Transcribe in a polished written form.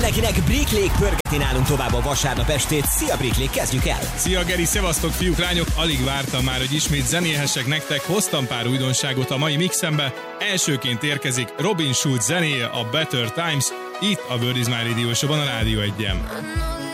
mindenkinek, Bricklék pörgeti nálunk tovább a vasárnap estét. Szia Bricklék, kezdjük el! Szia Geri, szevasztok fiúk, lányok! Alig vártam már, hogy ismét zenélhessek nektek. Hoztam pár újdonságot a mai mixembe. Elsőként érkezik Robin Schulz zenéje, a Better Times, itt a Word is My Radio Show-ban, a Rádió 1-en.